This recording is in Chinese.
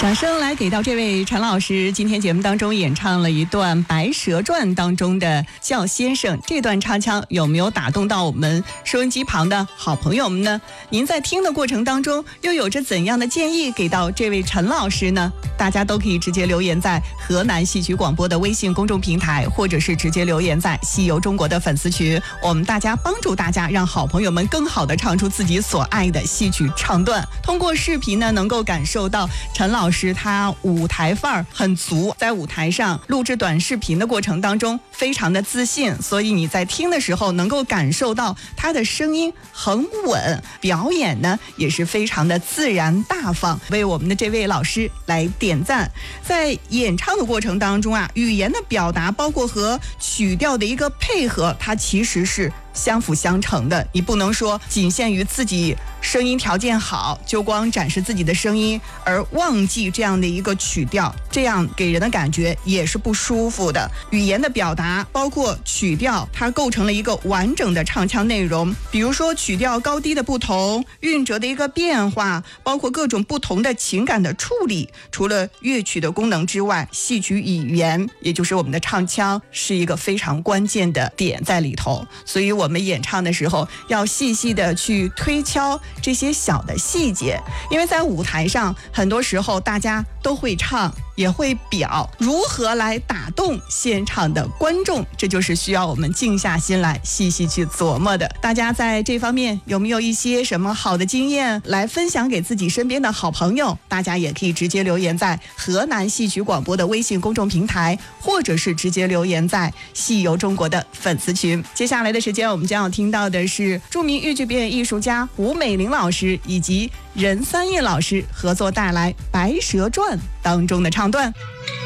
掌声来给到这位陈老师，今天节目当中演唱了一段《白蛇传》当中的叫先生，这段唱腔有没有打动到我们收音机旁的好朋友们呢？您在听的过程当中又有着怎样的建议给到这位陈老师呢？大家都可以直接留言在河南戏曲广播的微信公众平台，或者是直接留言在戏游中国的粉丝群，我们大家帮助大家让好朋友们更好的唱出自己所爱的戏曲唱段。通过视频呢，能够感受到陈老师他舞台范儿很足，在舞台上录制短视频的过程当中非常的自信，所以你在听的时候能够感受到他的声音很稳，表演呢也是非常的自然大方，为我们的这位老师来点赞。在演唱的过程当中啊，语言的表达包括和曲调的一个配合，它其实是相辅相成的，你不能说仅限于自己声音条件好就光展示自己的声音，而忘记这样的一个曲调，这样给人的感觉也是不舒服的。语言的表达包括曲调，它构成了一个完整的唱腔内容，比如说曲调高低的不同，韵辙的一个变化，包括各种不同的情感的处理。除了乐曲的功能之外，戏曲语言也就是我们的唱腔是一个非常关键的点在里头，所以我们演唱的时候要细细的去推敲这些小的细节，因为在舞台上很多时候大家都会唱也会表，如何来打动现场的观众，这就是需要我们静下心来细细去琢磨的。大家在这方面有没有一些什么好的经验来分享给自己身边的好朋友？大家也可以直接留言在河南戏曲广播的微信公众平台，或者是直接留言在戏游中国的粉丝群。接下来的时间我们将要听到的是著名豫剧表演艺术家吴美玲老师以及任三叶老师合作带来《白蛇传》当中的唱段。